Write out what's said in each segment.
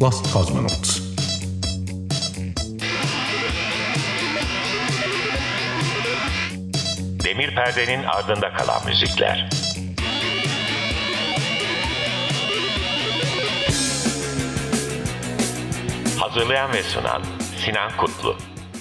Lost Cosmonauts. Demir perdenin ardında kalan müzikler. Hazırlayan ve sunan Sinan Kutlu.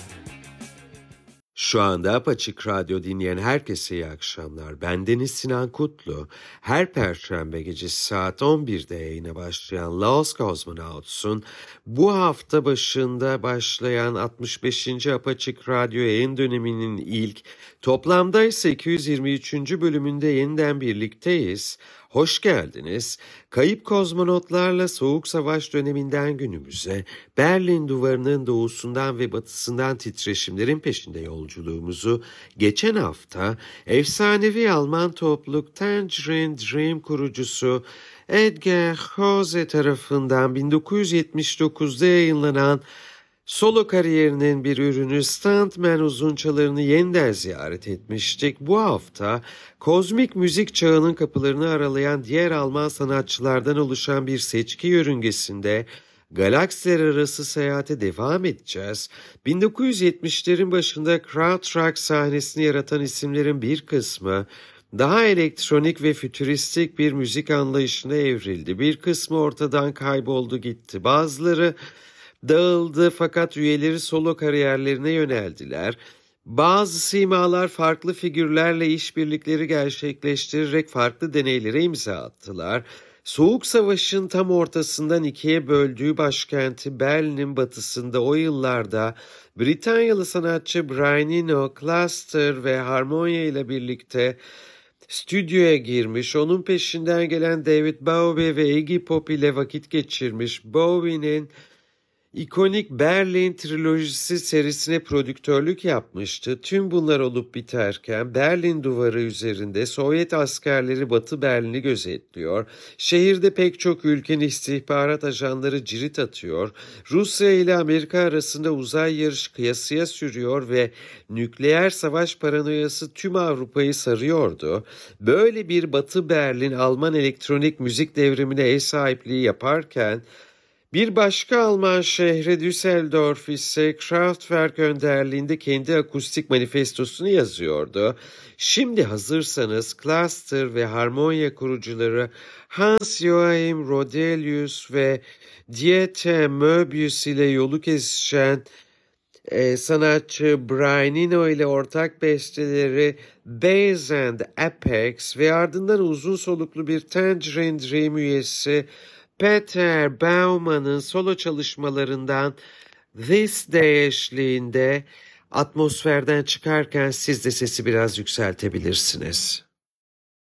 Şu anda Apaçık Radyo dinleyen herkese iyi akşamlar. Bendeniz Sinan Kutlu. Her Perşembe gecesi saat 11'de yayına başlayan Lost Cosmonauts'un bu hafta başında başlayan 65. Apaçık Radyo yayın döneminin ilk, toplamda ise 223. bölümünde yeniden birlikteyiz. Hoş geldiniz. Kayıp kozmonotlarla Soğuk Savaş döneminden günümüze, Berlin Duvarı'nın doğusundan ve batısından titreşimlerin peşinde yolculuğumuzu geçen hafta efsanevi Alman topluluk Tangerine Dream kurucusu Edgar Hoze tarafından 1979'da yayınlanan solo kariyerinin bir ürünü Stuntman uzunçalarını yeniden ziyaret etmiştik. Bu hafta kozmik müzik çağının kapılarını aralayan diğer Alman sanatçılardan oluşan bir seçki yörüngesinde galaksiler arası seyahate devam edeceğiz. 1970'lerin başında krautrock sahnesini yaratan isimlerin bir kısmı daha elektronik ve fütüristik bir müzik anlayışına evrildi. Bir kısmı ortadan kayboldu gitti. Bazıları dağıldı fakat üyeleri solo kariyerlerine yöneldiler. Bazı simalar farklı figürlerle işbirlikleri gerçekleştirerek farklı deneylere imza attılar. Soğuk Savaş'ın tam ortasından ikiye böldüğü başkenti Berlin'in batısında o yıllarda Britanyalı sanatçı Brian Eno, Cluster ve Harmonia ile birlikte stüdyoya girmiş, onun peşinden gelen David Bowie ve Iggy Pop ile vakit geçirmiş. Bowie'nin İkonik Berlin trilojisi serisine prodüktörlük yapmıştı. Tüm bunlar olup biterken Berlin Duvarı üzerinde Sovyet askerleri Batı Berlin'i gözetliyor. Şehirde pek çok ülkenin istihbarat ajanları cirit atıyor. Rusya ile Amerika arasında uzay yarışı kıyasıya sürüyor ve nükleer savaş paranoyası tüm Avrupa'yı sarıyordu. Böyle bir Batı Berlin Alman elektronik müzik devrimine ev sahipliği yaparken bir başka Alman şehri Düsseldorf ise Kraftwerk önderliğinde kendi akustik manifestosunu yazıyordu. Şimdi hazırsanız Cluster ve Harmonia kurucuları Hans-Joachim Rodelius ve Dieter Möbius ile yolu kesişen sanatçı Brian Eno ile ortak besteleri Base and Apex ve ardından uzun soluklu bir Tangerine Dream üyesi Peter Baumann'ın solo çalışmalarından This Day eşliğinde atmosferden çıkarken siz de sesi biraz yükseltebilirsiniz.